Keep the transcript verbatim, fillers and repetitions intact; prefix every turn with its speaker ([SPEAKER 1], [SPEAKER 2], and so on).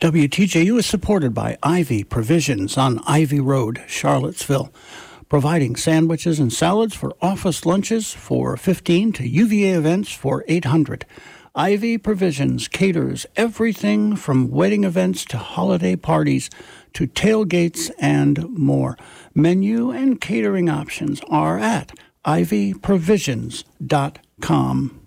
[SPEAKER 1] W T J U is supported by Ivy Provisions on Ivy Road, Charlottesville, providing sandwiches and salads for office lunches for fifteen to U V A events for eight hundred. Ivy Provisions caters everything from wedding events to holiday parties to tailgates and more. Menu and catering options are at ivy provisions dot com.